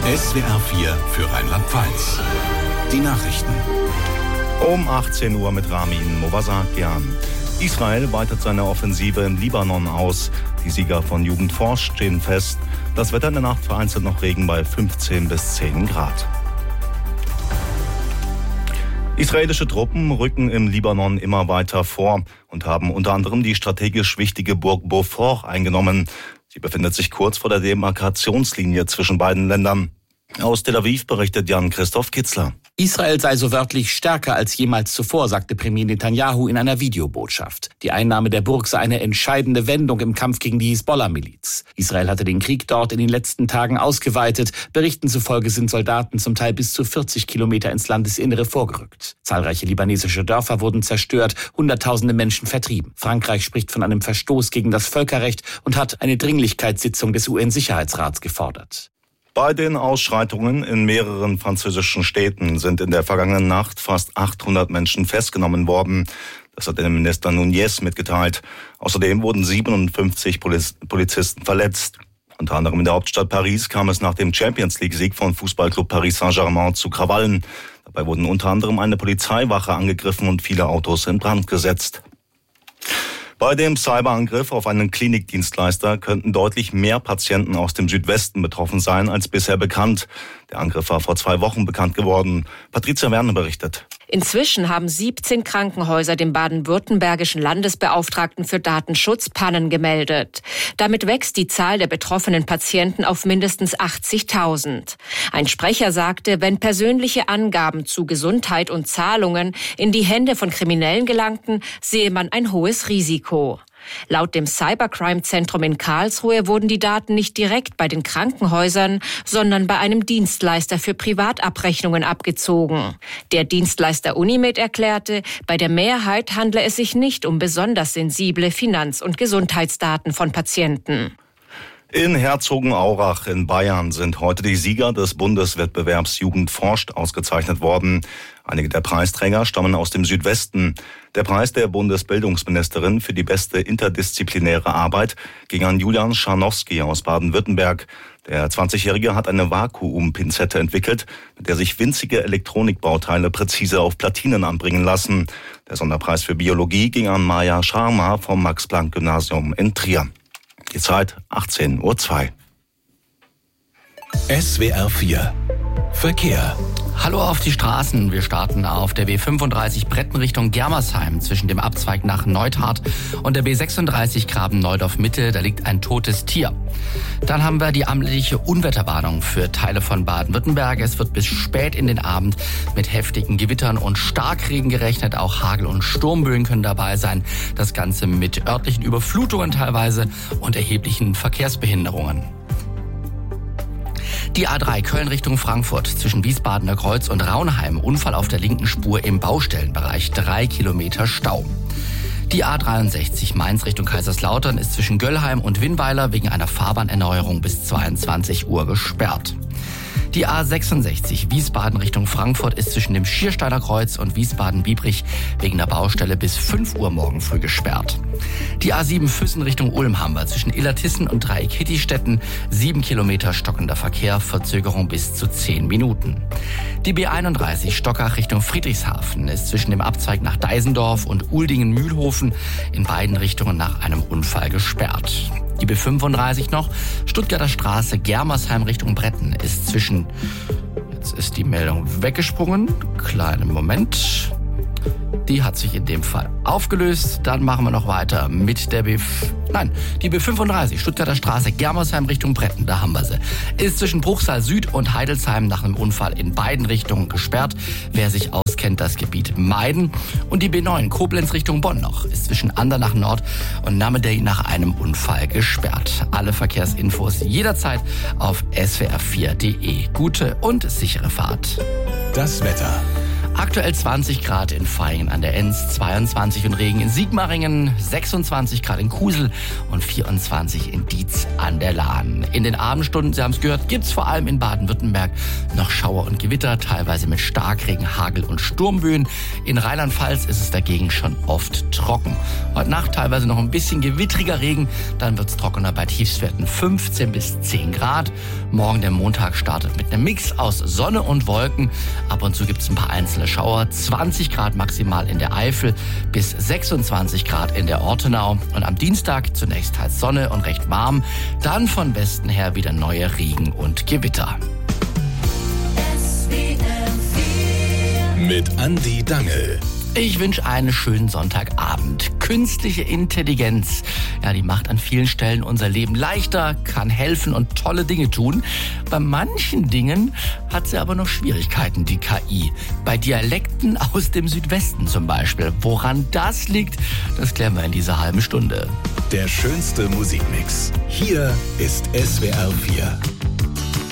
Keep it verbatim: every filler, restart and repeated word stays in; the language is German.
S W R vier für Rheinland-Pfalz. Die Nachrichten. Um achtzehn Uhr mit Ramin Movasakian. Israel weitet seine Offensive im Libanon aus. Die Sieger von Jugend forscht stehen fest. Das Wetter in der Nacht vereinzelt noch Regen bei fünfzehn bis zehn Grad. Israelische Truppen rücken im Libanon immer weiter vor und haben unter anderem die strategisch wichtige Burg Beaufort eingenommen. Sie befindet sich kurz vor der Demarkationslinie zwischen beiden Ländern. Aus Tel Aviv berichtet Jan-Christoph Kitzler. Israel sei so wörtlich stärker als jemals zuvor, sagte Premier Netanyahu in einer Videobotschaft. Die Einnahme der Burg sei eine entscheidende Wendung im Kampf gegen die Hisbollah-Miliz. Israel hatte den Krieg dort in den letzten Tagen ausgeweitet. Berichten zufolge sind Soldaten zum Teil bis zu vierzig Kilometer ins Landesinnere vorgerückt. Zahlreiche libanesische Dörfer wurden zerstört, Hunderttausende Menschen vertrieben. Frankreich spricht von einem Verstoß gegen das Völkerrecht und hat eine Dringlichkeitssitzung des U N-Sicherheitsrats gefordert. Bei den Ausschreitungen in mehreren französischen Städten sind in der vergangenen Nacht fast achthundert Menschen festgenommen worden. Das hat der Minister Nunez mitgeteilt. Außerdem wurden siebenundfünfzig Polizisten verletzt. Unter anderem in der Hauptstadt Paris kam es nach dem Champions-League-Sieg von Fußballclub Paris Saint-Germain zu Krawallen. Dabei wurden unter anderem eine Polizeiwache angegriffen und viele Autos in Brand gesetzt. Bei dem Cyberangriff auf einen Klinikdienstleister könnten deutlich mehr Patienten aus dem Südwesten betroffen sein als bisher bekannt. Der Angriff war vor zwei Wochen bekannt geworden. Patricia Werner berichtet. Inzwischen haben siebzehn Krankenhäuser dem baden-württembergischen Landesbeauftragten für Datenschutz Pannen gemeldet. Damit wächst die Zahl der betroffenen Patienten auf mindestens achtzigtausend. Ein Sprecher sagte, wenn persönliche Angaben zu Gesundheit und Zahlungen in die Hände von Kriminellen gelangten, sehe man ein hohes Risiko. Laut dem Cybercrime-Zentrum in Karlsruhe wurden die Daten nicht direkt bei den Krankenhäusern, sondern bei einem Dienstleister für Privatabrechnungen abgezogen. Der Dienstleister Unimed erklärte, bei der Mehrheit handle es sich nicht um besonders sensible Finanz- und Gesundheitsdaten von Patienten. In Herzogenaurach in Bayern sind heute die Sieger des Bundeswettbewerbs Jugend forscht ausgezeichnet worden. Einige der Preisträger stammen aus dem Südwesten. Der Preis der Bundesbildungsministerin für die beste interdisziplinäre Arbeit ging an Julian Scharnowski aus Baden-Württemberg. Der zwanzigjährige hat eine Vakuumpinzette entwickelt, mit der sich winzige Elektronikbauteile präzise auf Platinen anbringen lassen. Der Sonderpreis für Biologie ging an Maja Sharma vom Max-Planck-Gymnasium in Trier. Die Zeit achtzehn Uhr zwei. S W R vier Verkehr. Hallo auf die Straßen. Wir starten auf der B fünfunddreißig Bretten Richtung Germersheim zwischen dem Abzweig nach Neuthardt und der B sechsunddreißig Graben-Neudorf-Mitte. Da liegt ein totes Tier. Dann haben wir die amtliche Unwetterwarnung für Teile von Baden-Württemberg. Es wird bis spät in den Abend mit heftigen Gewittern und Starkregen gerechnet. Auch Hagel- und Sturmböen können dabei sein. Das Ganze mit örtlichen Überflutungen teilweise und erheblichen Verkehrsbehinderungen. Die A drei Köln Richtung Frankfurt zwischen Wiesbadener Kreuz und Raunheim. Unfall auf der linken Spur im Baustellenbereich. Drei Kilometer Stau. Die A dreiundsechzig Mainz Richtung Kaiserslautern ist zwischen Göllheim und Winnweiler wegen einer Fahrbahnerneuerung bis zweiundzwanzig Uhr gesperrt. Die A sechsundsechzig Wiesbaden Richtung Frankfurt ist zwischen dem Schiersteiner Kreuz und Wiesbaden-Biebrich wegen der Baustelle bis fünf Uhr morgen früh gesperrt. Die A sieben Füssen Richtung Ulm haben wir zwischen Illertissen und Dreieck-Hittistetten sieben Kilometer stockender Verkehr, Verzögerung bis zu zehn Minuten. Die B einunddreißig Stockach Richtung Friedrichshafen ist zwischen dem Abzweig nach Deisendorf und Uldingen-Mühlhofen in beiden Richtungen nach einem Unfall gesperrt. Die B fünfunddreißig noch, Stuttgarter Straße, Germersheim Richtung Bretten ist zwischen, jetzt ist die Meldung weggesprungen, kleinen Moment, die hat sich in dem Fall aufgelöst. Dann machen wir noch weiter mit der B, nein, die B fünfunddreißig, Stuttgarter Straße, Germersheim Richtung Bretten, da haben wir sie. Ist zwischen Bruchsal Süd und Heidelsheim nach einem Unfall in beiden Richtungen gesperrt. Wer sich auskennt, das Gebiet meiden. Und die B neun, Koblenz Richtung Bonn noch, ist zwischen Andernach Nord und Namedey nach einem Unfall gesperrt. Alle Verkehrsinfos jederzeit auf S W R vier Punkt de. Gute und sichere Fahrt. Das Wetter. Aktuell zwanzig Grad in Vaihingen an der Enz, zweiundzwanzig und Regen in Sigmaringen, sechsundzwanzig Grad in Kusel und vierundzwanzig in Dietz an der Lahn. In den Abendstunden, Sie haben es gehört, gibt's vor allem in Baden-Württemberg noch Schauer und Gewitter, teilweise mit Starkregen, Hagel und Sturmböen. In Rheinland-Pfalz ist es dagegen schon oft trocken. Heute Nacht teilweise noch ein bisschen gewittriger Regen, dann wird's trockener bei Tiefstwerten fünfzehn bis zehn Grad. Morgen der Montag startet mit einem Mix aus Sonne und Wolken. Ab und zu gibt's ein paar einzelne Schauer, zwanzig Grad maximal in der Eifel bis sechsundzwanzig Grad in der Ortenau. Und am Dienstag zunächst teils Sonne und recht warm, dann von Westen her wieder neue Regen und Gewitter. Mit Andi Dangel. Ich wünsche einen schönen Sonntagabend. Künstliche Intelligenz, ja, die macht an vielen Stellen unser Leben leichter, kann helfen und tolle Dinge tun. Bei manchen Dingen hat sie aber noch Schwierigkeiten, die K I. Bei Dialekten aus dem Südwesten zum Beispiel. Woran das liegt, das klären wir in dieser halben Stunde. Der schönste Musikmix. Hier ist S W R vier.